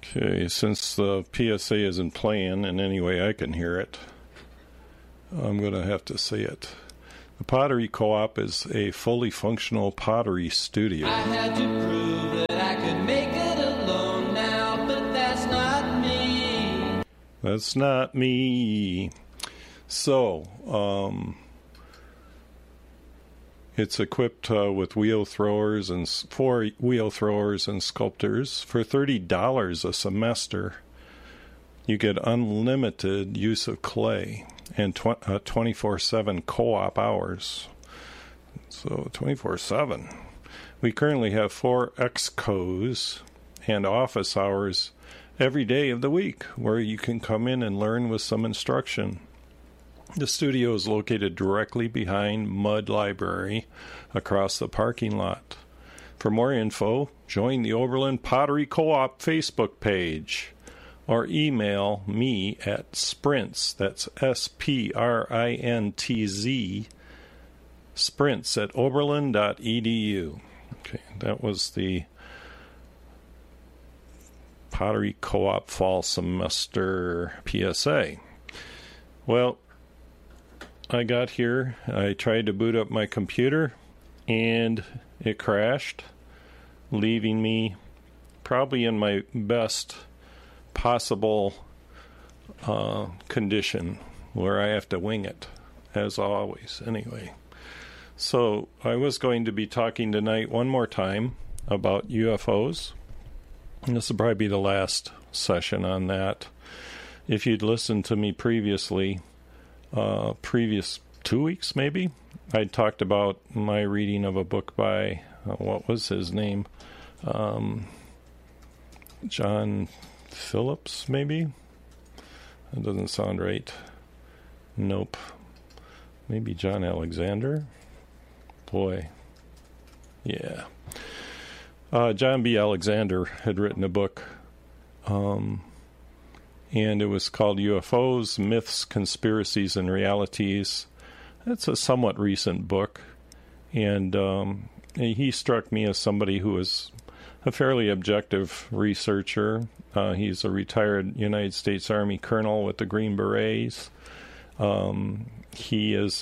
Okay, since the PSA isn't playing in any way I can hear it, I'm going to have to say it. The Pottery Co-op is a fully functional pottery studio. I had to prove that I could make it alone now, but that's not me. That's not me. So, it's equipped with wheel throwers and 4 wheel throwers and sculptors. For $30 a semester, you get unlimited use of clay and 24/7 co-op hours. So 24/7. We currently have 4 excos and office hours every day of the week where you can come in and learn with some instruction. The studio is located directly behind Mudd Library across the parking lot. For more info, join the Oberlin Pottery Co-op Facebook page or email me at sprints, that's SPRINTZ, sprints at oberlin.edu. Okay, that was the Pottery Co-op fall semester PSA. Well, I got here, I tried to boot up my computer, and it crashed, leaving me probably in my best possible condition, where I have to wing it, as always, anyway. So I was going to be talking tonight one more time about UFOs. And this will probably be the last session on that. If you'd listened to me previously, previous 2 weeks maybe, I talked about my reading of a book by what was his name, John Phillips, maybe. That doesn't sound right. Nope. Maybe John Alexander. Boy, yeah. John B. Alexander had written a book, and it was called UFOs, Myths, Conspiracies, and Realities. It's a somewhat recent book, and he struck me as somebody who was a fairly objective researcher. He's a retired United States Army colonel with the Green Berets. He is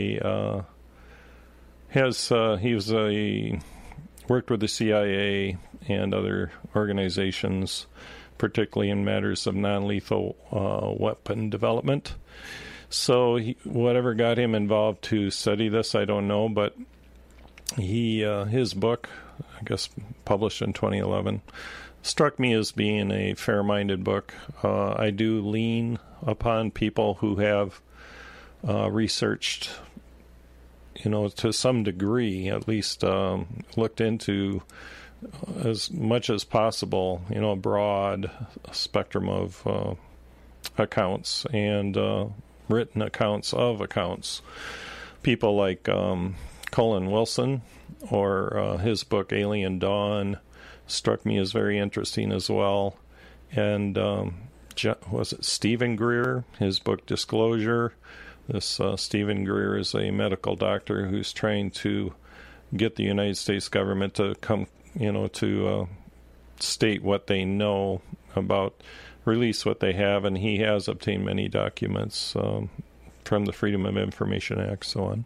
worked with the CIA and other organizations, particularly in matters of non-lethal weapon development. So whatever got him involved to study this, I don't know, but his book, I guess published in 2011, struck me as being a fair-minded book. I do lean upon people who have researched, to some degree, at least looked into as much as possible, a broad spectrum of accounts and written accounts of accounts. People like Colin Wilson, or his book Alien Dawn, struck me as very interesting as well. And was it Stephen Greer, his book Disclosure? This Stephen Greer is a medical doctor who's trying to get the United States government to come, to state what they know about, release what they have, and he has obtained many documents from the Freedom of Information Act, so on.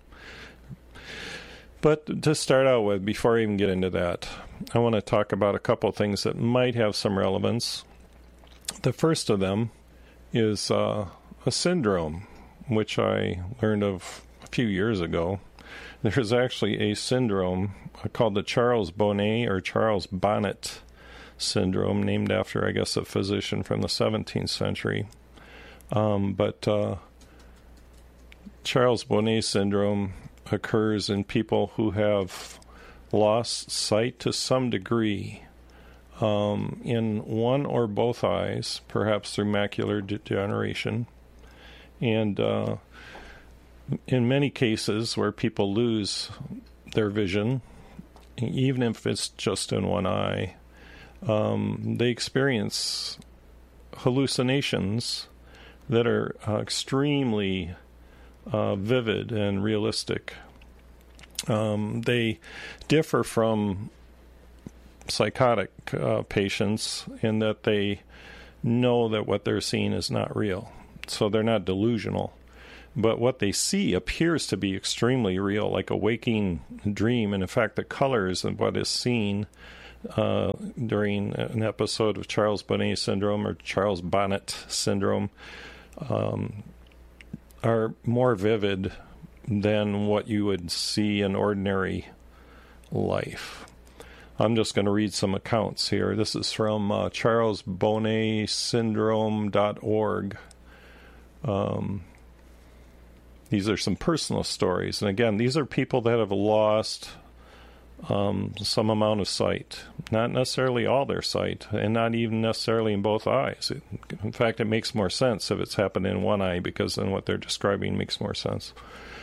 But to start out with, before I even get into that, I want to talk about a couple of things that might have some relevance. The first of them is a syndrome, which I learned of a few years ago. There's actually a syndrome called the Charles Bonnet or Charles Bonnet syndrome, named after, I guess, a physician from the 17th century. But Charles Bonnet syndrome occurs in people who have lost sight to some degree in one or both eyes, perhaps through macular degeneration. And in many cases where people lose their vision, even if it's just in one eye, they experience hallucinations that are extremely vivid and realistic. They differ from psychotic patients in that they know that what they're seeing is not real. So they're not delusional. But what they see appears to be extremely real, like a waking dream. And in fact, the colors of what is seen during an episode of Charles Bonnet syndrome or Charles Bonnet syndrome are more vivid than what you would see in ordinary life. I'm just going to read some accounts here. This is from charlesbonnetsyndrome.org. These are some personal stories. And again, these are people that have lost some amount of sight. Not necessarily all their sight, and not even necessarily in both eyes. In fact, it makes more sense if it's happened in one eye, because then what they're describing makes more sense.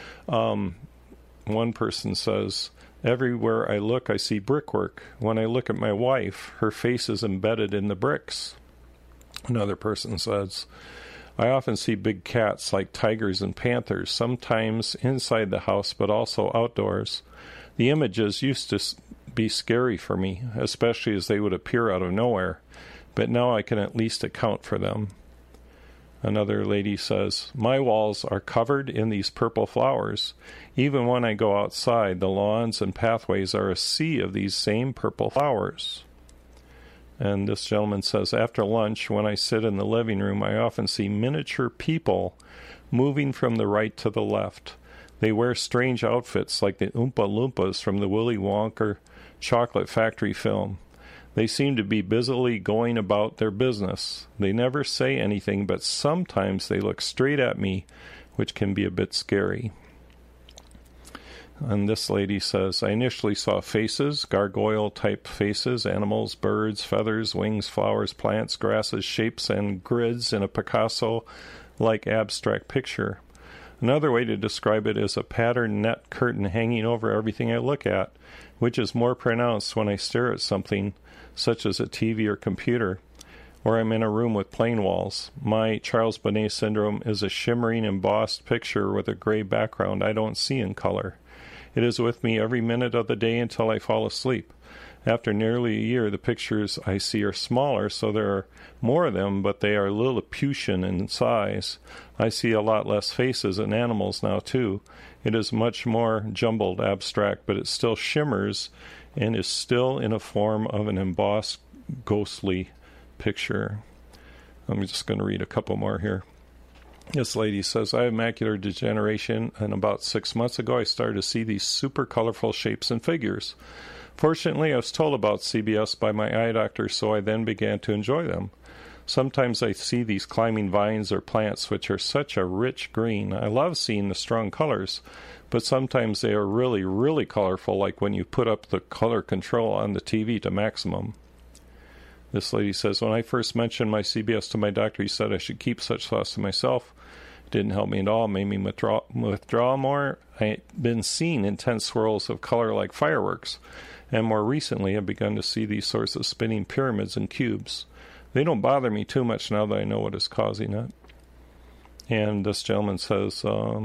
One person says, everywhere I look, I see brickwork. When I look at my wife, her face is embedded in the bricks. Another person says, I often see big cats like tigers and panthers, sometimes inside the house, but also outdoors. The images used to be scary for me, especially as they would appear out of nowhere, but now I can at least account for them. Another lady says, my walls are covered in these purple flowers. Even when I go outside, the lawns and pathways are a sea of these same purple flowers. And this gentleman says, after lunch, when I sit in the living room, I often see miniature people moving from the right to the left. They wear strange outfits like the Oompa Loompas from the Willy Wonka chocolate factory film. They seem to be busily going about their business. They never say anything, but sometimes they look straight at me, which can be a bit scary. And this lady says, I initially saw faces, gargoyle-type faces, animals, birds, feathers, wings, flowers, plants, grasses, shapes, and grids in a Picasso-like abstract picture. Another way to describe it is a patterned net curtain hanging over everything I look at, which is more pronounced when I stare at something, such as a TV or computer, or I'm in a room with plain walls. My Charles Bonnet syndrome is a shimmering, embossed picture with a gray background I don't see in color. It is with me every minute of the day until I fall asleep. After nearly a year, the pictures I see are smaller, so there are more of them, but they are Lilliputian in size. I see a lot less faces and animals now, too. It is much more jumbled, abstract, but it still shimmers and is still in a form of an embossed, ghostly picture. I'm just going to read a couple more here. This lady says, I have macular degeneration, and about 6 months ago I started to see these super colorful shapes and figures. Fortunately, I was told about CBS by my eye doctor, so I then began to enjoy them. Sometimes I see these climbing vines or plants which are such a rich green. I love seeing the strong colors, but sometimes they are really, really colorful, like when you put up the color control on the TV to maximum. This lady says, when I first mentioned my CBS to my doctor, he said I should keep such thoughts to myself. It didn't help me at all. It made me withdraw more. I've been seeing intense swirls of color like fireworks, and more recently I've begun to see these sorts of spinning pyramids and cubes. They don't bother me too much now that I know what is causing it. And this gentleman says,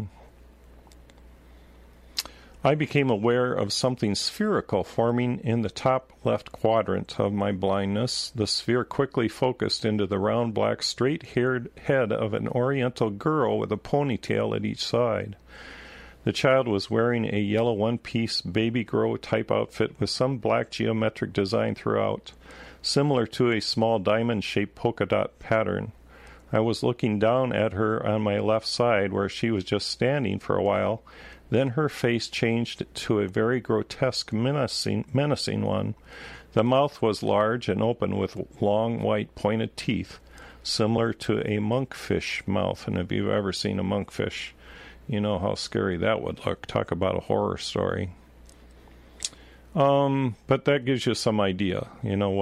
I became aware of something spherical forming in the top left quadrant of my blindness. The sphere quickly focused into the round, black, straight-haired head of an oriental girl with a ponytail at each side. The child was wearing a yellow one-piece baby grow type outfit with some black geometric design throughout, similar to a small diamond-shaped polka dot pattern. I was looking down at her on my left side where she was just standing for a while. Then her face changed to a very grotesque, menacing one. The mouth was large and open with long, white, pointed teeth, similar to a monkfish mouth. And if you've ever seen a monkfish, you know how scary that would look. Talk about a horror story. But that gives you some idea, you know,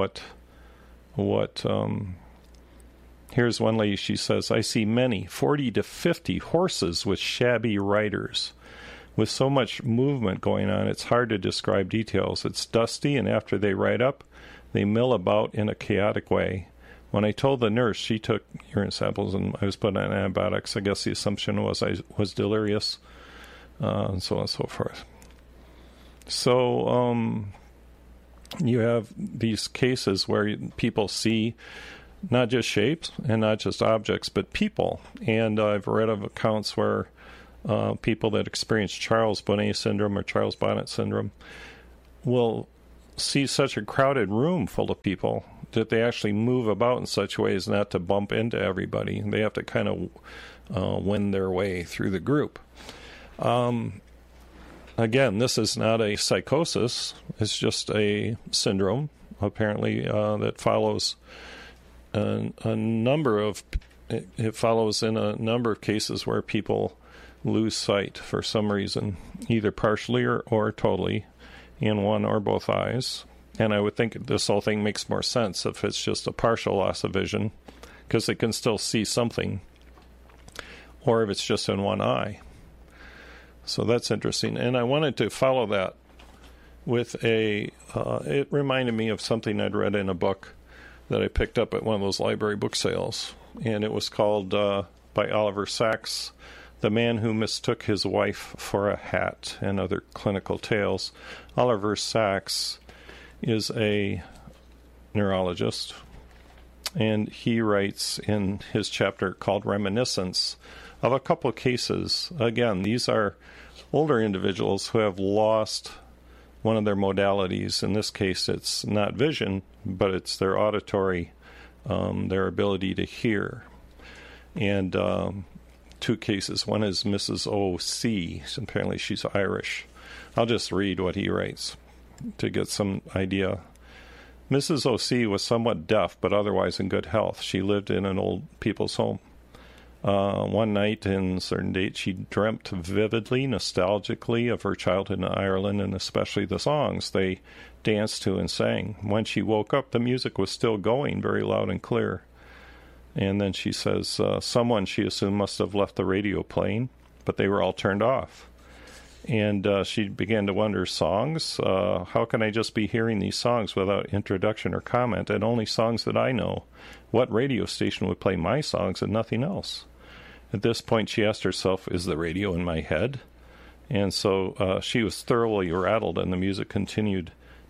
here's one lady, she says, I see many, 40 to 50 horses with shabby riders. With so much movement going on, it's hard to describe details. It's dusty, and after they ride up, they mill about in a chaotic way. When I told the nurse, she took urine samples and I was put on antibiotics. I guess the assumption was I was delirious, and so on and so forth. So, you have these cases where people see not just shapes and not just objects, but people. And I've read of accounts where people that experience Charles Bonnet syndrome or Charles Bonnet syndrome will see such a crowded room full of people that they actually move about in such ways not to bump into everybody. They have to kind of wend their way through the group. Again, this is not a psychosis. It's just a syndrome, apparently, that follows a number of... It follows in a number of cases where people lose sight for some reason, either partially or totally, in one or both eyes. And I would think this whole thing makes more sense if it's just a partial loss of vision, because they can still see something, or if it's just in one eye. So that's interesting. And I wanted to follow that with it reminded me of something I'd read in a book that I picked up at one of those library book sales. And it was called, by Oliver Sacks, The Man Who Mistook His Wife for a Hat and Other Clinical Tales. Oliver Sacks is a neurologist, and he writes in his chapter called Reminiscence of a couple of cases. Again, these are older individuals who have lost one of their modalities. In this case, it's not vision, but it's their auditory, their ability to hear. And two cases. One is Mrs. O.C. Apparently she's Irish. I'll just read what he writes to get some idea. Mrs. O.C. was somewhat deaf, but otherwise in good health. She lived in an old people's home. One night in a certain date, she dreamt vividly, nostalgically of her childhood in Ireland, and especially the songs they danced to and sang. When she woke up, the music was still going, very loud and clear. And then she says, someone, she assumed, must have left the radio playing, but they were all turned off. And she began to wonder, songs? How can I just be hearing these songs without introduction or comment, and only songs that I know? What radio station would play my songs and nothing else? At this point, she asked herself, is the radio in my head? And so she was thoroughly rattled, and the music continued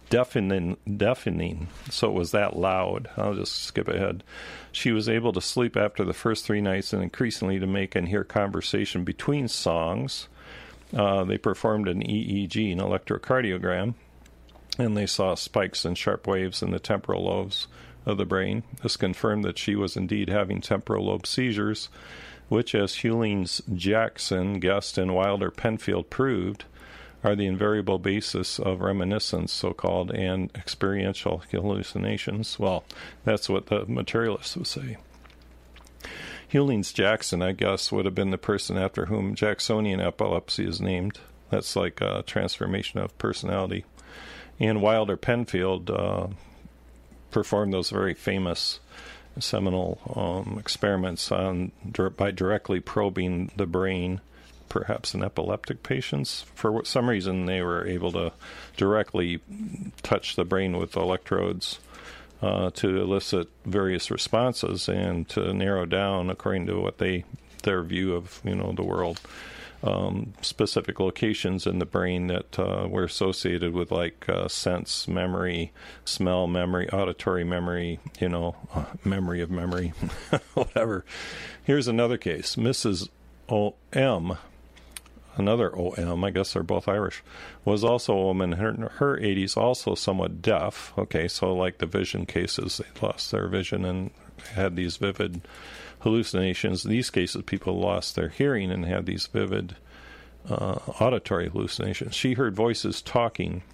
deafening. So it was that loud. I'll just skip ahead. She was able to sleep after the first 3 nights and increasingly to make and hear conversation between songs. They performed an EEG, an electrocardiogram, and they saw spikes and sharp waves in the temporal lobes of the brain. This confirmed that she was indeed having temporal lobe seizures, which, as Hewlings-Jackson guessed and Wilder-Penfield proved, are the invariable basis of reminiscence, so-called, and experiential hallucinations. Well, that's what the materialists would say. Hewlings-Jackson, I guess, would have been the person after whom Jacksonian epilepsy is named. That's like a transformation of personality. And Wilder-Penfield performed those very famous seminal experiments by directly probing the brain, perhaps in epileptic patients. For some reason, they were able to directly touch the brain with electrodes to elicit various responses and to narrow down, according to what their view of the world, specific locations in the brain that were associated with sense memory, smell memory, auditory memory, memory of memory, whatever. Here's another case. Mrs. O.M., another O.M., I guess they're both Irish, was also a woman in her 80s, also somewhat deaf. Okay, so like the vision cases, they lost their vision and had these vivid hallucinations. In these cases, people lost their hearing and had these vivid auditory hallucinations. She heard voices talking,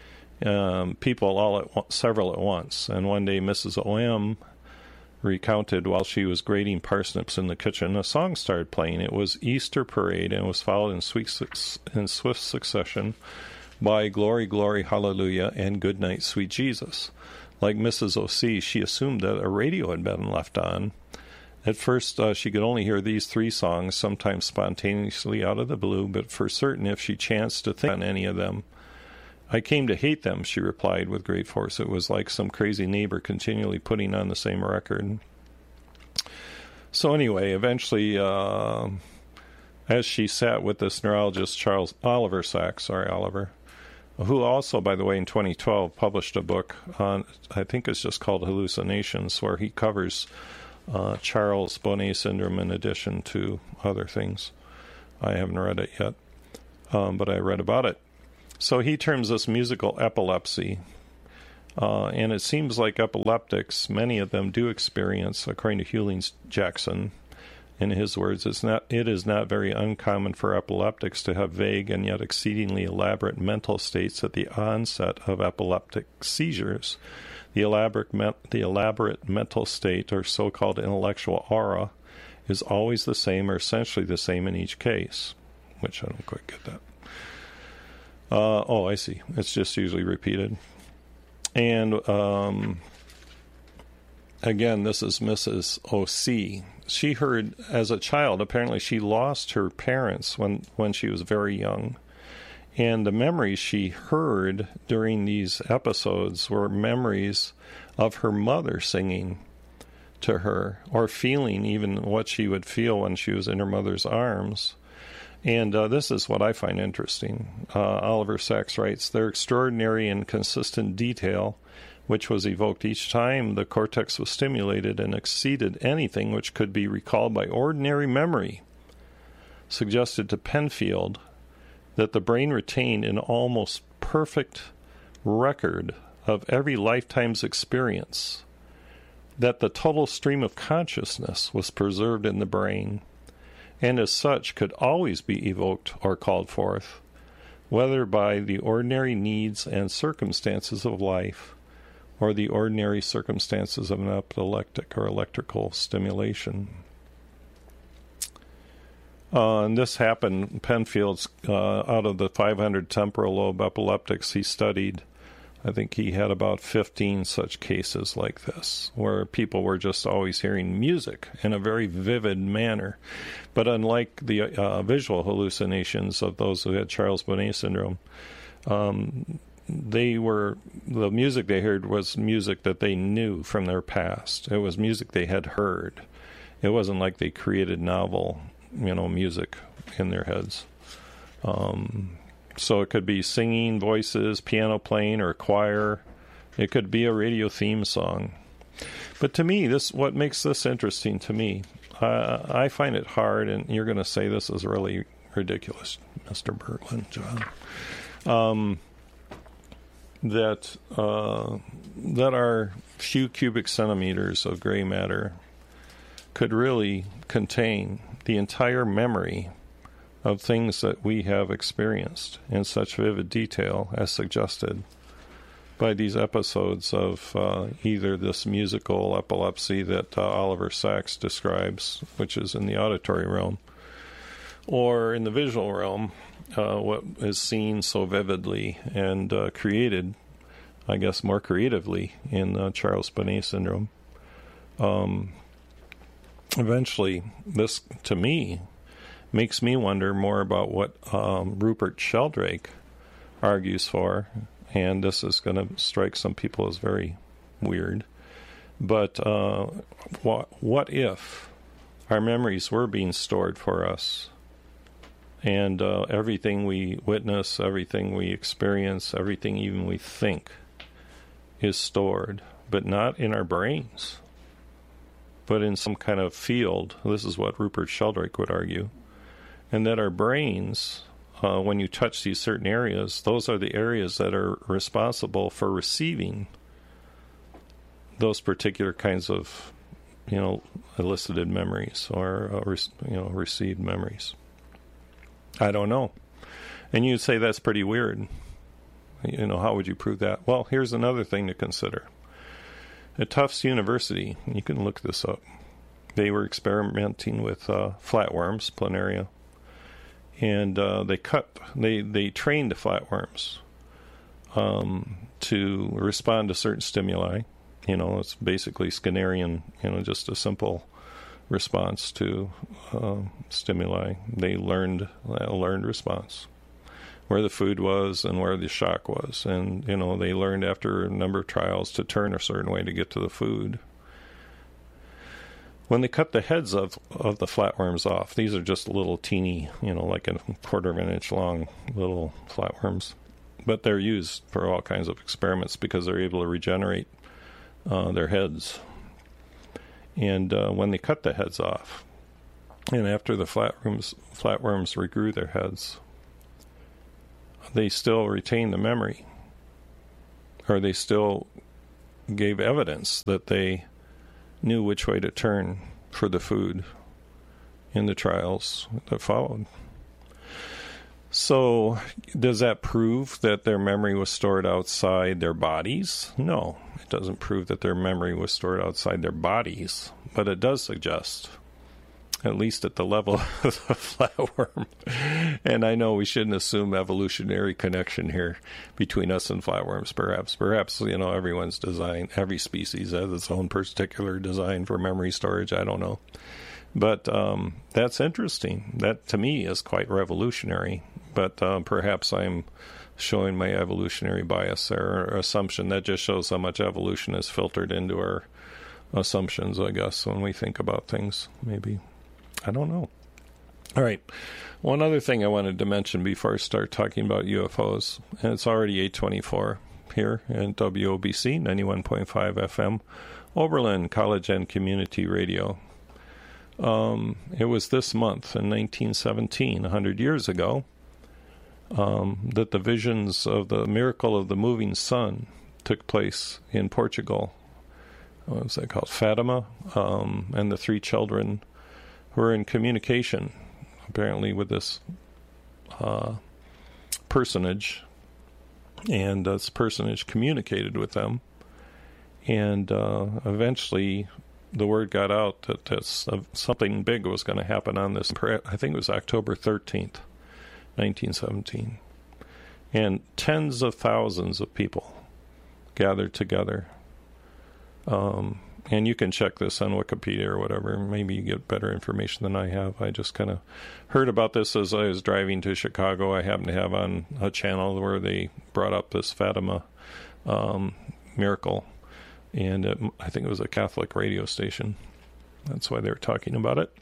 people several at once. And one day, Mrs. O.M. recounted while she was grating parsnips in the kitchen, a song started playing. It was Easter Parade, and it was followed in swift succession by Glory, Glory, Hallelujah, and Good Night, Sweet Jesus. Like Mrs. O.C., she assumed that a radio had been left on. At first, she could only hear these 3 songs, sometimes spontaneously out of the blue, but for certain if she chanced to think on any of them. I came to hate them, she replied with great force. It was like some crazy neighbor continually putting on the same record. So anyway, eventually, as she sat with this neurologist, Oliver Sacks, who also, by the way, in 2012 published a book on, I think it's just called Hallucinations, where he covers Charles Bonnet syndrome in addition to other things. I haven't read it yet, but I read about it. So he terms this musical epilepsy, and it seems like epileptics, many of them do experience, according to Hewlings Jackson, in his words, it is not very uncommon for epileptics to have vague and yet exceedingly elaborate mental states at the onset of epileptic seizures. The elaborate mental state, or so-called intellectual aura, is always the same or essentially the same in each case, which I don't quite get that. I see. It's just usually repeated. And again, this is Mrs. O.C. She heard, as a child, apparently she lost her parents when she was very young. And the memories she heard during these episodes were memories of her mother singing to her, or feeling even what she would feel when she was in her mother's arms. And this is what I find interesting. Oliver Sacks writes, "Their extraordinary and consistent detail, which was evoked each time the cortex was stimulated and exceeded anything which could be recalled by ordinary memory, suggested to Penfield that the brain retained an almost perfect record of every lifetime's experience, that the total stream of consciousness was preserved in the brain, and as such could always be evoked or called forth, whether by the ordinary needs and circumstances of life, or the ordinary circumstances of an epileptic or electrical stimulation." And this happened, Penfield's, out of the 500 temporal lobe epileptics he studied, I think he had about 15 such cases like this, where people were just always hearing music in a very vivid manner. But unlike the visual hallucinations of those who had Charles Bonnet syndrome, the music they heard was music that they knew from their past. It was music they had heard. It wasn't like they created novel, music in their heads. So it could be singing, voices, piano playing, or choir. It could be a radio theme song. But to me, what makes this interesting to me, I find it hard, and you're going to say this is really ridiculous, Mr. Berglund, John, that our few cubic centimeters of gray matter could really contain the entire memory of things that we have experienced in such vivid detail as suggested by these episodes of either this musical epilepsy that Oliver Sacks describes, which is in the auditory realm, or in the visual realm, what is seen so vividly and created, I guess, more creatively in Charles Bonnet syndrome. Eventually, this, to me, makes me wonder more about what Rupert Sheldrake argues for, and this is going to strike some people as very weird, but what if our memories were being stored for us, and everything we witness, everything we experience, everything even we think is stored, but not in our brains, but in some kind of field. This is what Rupert Sheldrake would argue. And that our brains, when you touch these certain areas, those are the areas that are responsible for receiving those particular kinds of, elicited memories or, received memories. I don't know. And you'd say that's pretty weird. How would you prove that? Well, here's another thing to consider. At Tufts University, you can look this up, they were experimenting with flatworms, planaria, and they trained the flatworms to respond to certain stimuli. It's basically Skinnerian, just a simple response to stimuli. They learned a learned response, where the food was and where the shock was. And, they learned after a number of trials to turn a certain way to get to the food. When they cut the heads of the flatworms off, these are just little teeny, like a quarter of an inch long little flatworms. but they're used for all kinds of experiments because they're able to regenerate their heads. And when they cut the heads off, and after the flatworms regrew their heads, they still retain the memory, or they still gave evidence that they knew which way to turn for the food in the trials that followed. So, does that prove that their memory was stored outside their bodies? No, it doesn't prove that their memory was stored outside their bodies, but it does suggest, at least at the level of the flatworm. And I know we shouldn't assume evolutionary connection here between us and flatworms, perhaps. Perhaps, everyone's design, every species has its own particular design for memory storage. I don't know. But that's interesting. That, to me, is quite revolutionary. But perhaps I'm showing my evolutionary bias there, or assumption. That just shows how much evolution is filtered into our assumptions, I guess, when we think about things, maybe. I don't know. All right. One other thing I wanted to mention before I start talking about UFOs, and it's already 8:24 here at WOBC 91.5 FM, Oberlin College and Community Radio. It was this month in 1917, 100 years ago, that the visions of the miracle of the moving sun took place in Portugal. What was that called? Fatima, and the three children were in communication, apparently, with this personage, and this personage communicated with them, and eventually the word got out that something big was going to happen on this. I think it was October 13th, 1917, and tens of thousands of people gathered together. And you can check this on Wikipedia or whatever. Maybe you get better information than I have. I just kind of heard about this as I was driving to Chicago. I happened to have on a channel where they brought up this Fatima miracle. And I think it was a Catholic radio station. That's why they were talking about it.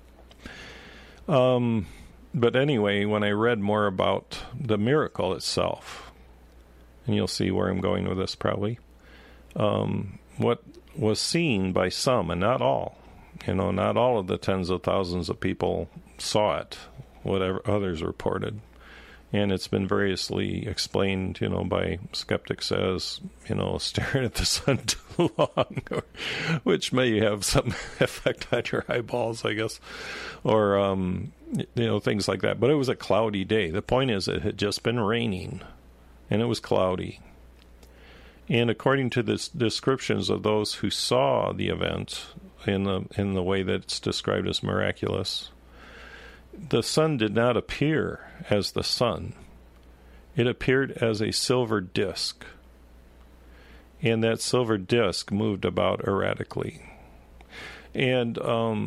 But anyway, when I read more about the miracle itself, and you'll see where I'm going with this probably, what was seen by some, and not all, not all of the tens of thousands of people saw it, whatever others reported. And it's been variously explained, by skeptics as, staring at the sun too long, which may have some effect on your eyeballs, I guess, or, things like that. But it was a cloudy day. The point is, it had just been raining, and it was cloudy. And according to the descriptions of those who saw the event in the way that it's described as miraculous, the sun did not appear as the sun. It appeared as a silver disk. And that silver disk moved about erratically. And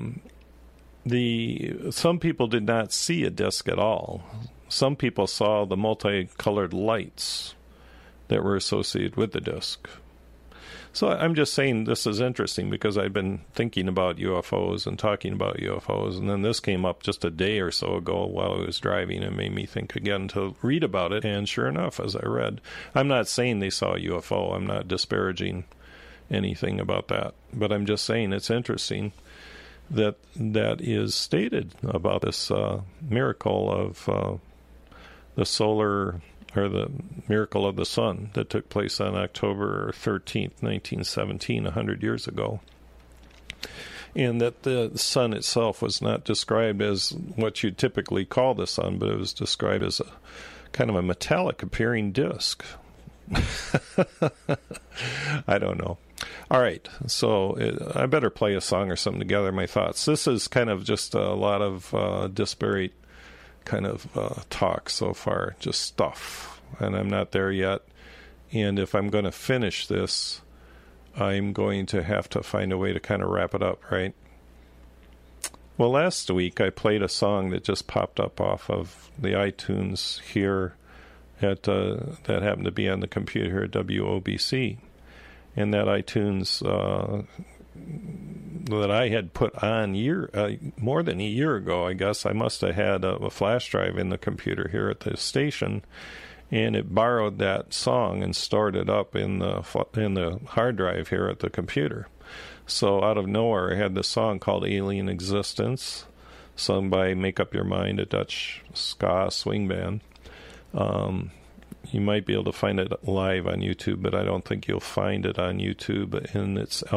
some people did not see a disk at all. Some people saw the multicolored lights that were associated with the disk. So I'm just saying this is interesting because I've been thinking about UFOs and talking about UFOs, and then this came up just a day or so ago while I was driving and made me think again to read about it. And sure enough, as I read, I'm not saying they saw a UFO. I'm not disparaging anything about that. But I'm just saying it's interesting that is stated about this miracle of the solar, or the miracle of the sun that took place on October 13th, 1917, 100 years ago. And that the sun itself was not described as what you'd typically call the sun, but it was described as a kind of a metallic appearing disk. I don't know. All right, so I better play a song or something to gather my thoughts. This is kind of just a lot of disparate kind of talk so far, just stuff, and I'm not there yet. And if I'm going to finish this, I'm going to have to find a way to kind of wrap it up, right? Well, last week I played a song that just popped up off of the iTunes here that happened to be on the computer here at WOBC, and that iTunes that I had put on more than a year ago. I guess I must have had a flash drive in the computer here at the station, and it borrowed that song and stored it up in the hard drive here at the computer. So out of nowhere, I had this song called Alien Existence, sung by Make Up Your Mind, a Dutch ska swing band. You might be able to find it live on YouTube, but I don't think you'll find it on YouTube in its